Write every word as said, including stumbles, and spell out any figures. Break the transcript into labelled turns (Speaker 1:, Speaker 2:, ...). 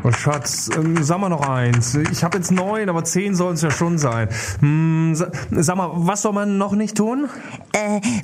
Speaker 1: Oh Schatz, ähm, sag mal noch eins. Ich habe jetzt neun, aber zehn sollen es ja schon sein. Hm, sa- sag mal, was soll man noch nicht tun?
Speaker 2: Äh,